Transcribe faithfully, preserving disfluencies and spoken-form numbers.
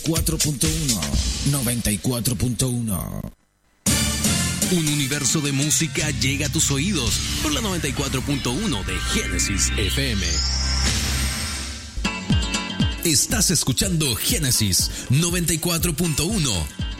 cuatro punto uno, noventa y cuatro punto uno. Un universo de música llega a tus oídos por la noventa y cuatro punto uno de Génesis F M. Estás escuchando Génesis noventa y cuatro punto uno,